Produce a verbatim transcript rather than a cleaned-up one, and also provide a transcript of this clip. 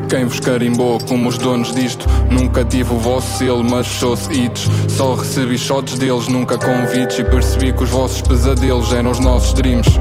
Quem vos carimbou como os donos disto? Nunca tive o vosso selo, mas fechou-se hits. Só recebi shots deles, nunca convites. E percebi que os vossos pesadelos eram os nossos dreams.